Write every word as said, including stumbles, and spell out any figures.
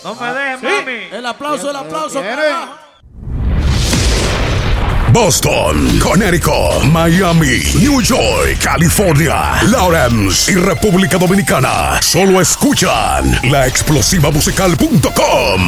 No me dejes, Sí. mami. El aplauso, el aplauso. ¿Quiere? carajo. Boston, Connecticut, Miami, New York, California, Lawrence y República Dominicana. Solo escuchan la explosiva musical punto com.